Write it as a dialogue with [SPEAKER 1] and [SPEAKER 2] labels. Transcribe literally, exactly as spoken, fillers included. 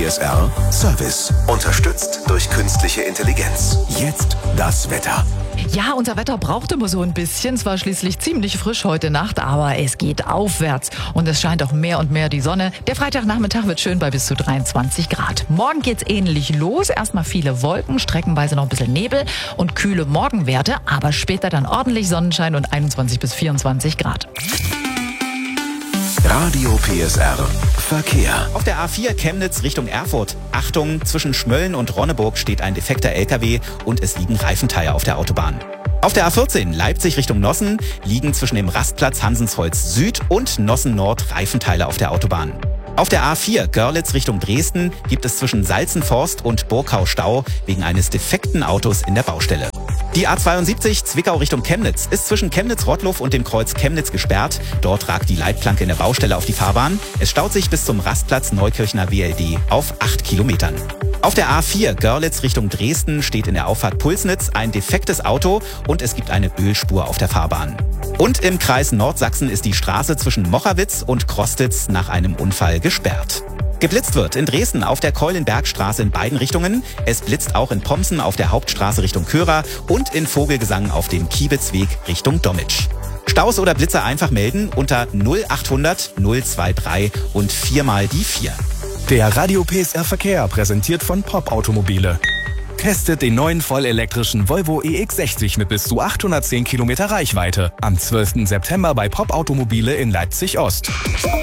[SPEAKER 1] S R Service. Unterstützt durch künstliche Intelligenz. Jetzt das Wetter.
[SPEAKER 2] Ja, unser Wetter braucht immer so ein bisschen. Es war schließlich ziemlich frisch heute Nacht, aber es geht aufwärts. Und es scheint auch mehr und mehr die Sonne. Der Freitagnachmittag wird schön bei bis zu dreiundzwanzig Grad. Morgen geht's ähnlich los. Erstmal viele Wolken, streckenweise noch ein bisschen Nebel und kühle Morgenwerte. Aber später dann ordentlich Sonnenschein und einundzwanzig bis vierundzwanzig Grad.
[SPEAKER 1] Radio P S R Verkehr.
[SPEAKER 3] Auf der A vier Chemnitz Richtung Erfurt. Achtung, zwischen Schmölln und Ronneburg steht ein defekter L K W und es liegen Reifenteile auf der Autobahn. Auf der A vierzehn Leipzig Richtung Nossen liegen zwischen dem Rastplatz Hansensholz Süd und Nossen Nord Reifenteile auf der Autobahn. Auf der A vier Görlitz Richtung Dresden gibt es zwischen Salzenforst und Burkau Stau wegen eines defekten Autos in der Baustelle. Die A zweiundsiebzig Zwickau Richtung Chemnitz ist zwischen Chemnitz-Rottluff und dem Kreuz Chemnitz gesperrt. Dort ragt die Leitplanke in der Baustelle auf die Fahrbahn. Es staut sich bis zum Rastplatz Neukirchner W L D auf acht Kilometern. Auf der A vier Görlitz Richtung Dresden steht in der Auffahrt Pulsnitz ein defektes Auto und es gibt eine Ölspur auf der Fahrbahn. Und im Kreis Nordsachsen ist die Straße zwischen Mochawitz und Krostitz nach einem Unfall gesperrt. Geblitzt wird in Dresden auf der Keulenbergstraße in beiden Richtungen. Es blitzt auch in Pomsen auf der Hauptstraße Richtung Körer und in Vogelgesang auf dem Kiebitzweg Richtung Dommitsch. Staus oder Blitzer einfach melden unter null achthundert null dreiundzwanzig und viermal die vier.
[SPEAKER 4] Der Radio P S R Verkehr präsentiert von Pop Automobile. Testet den neuen vollelektrischen Volvo E X sechzig mit bis zu achthundertzehn Kilometer Reichweite am zwölften September bei Pop Automobile in Leipzig Ost.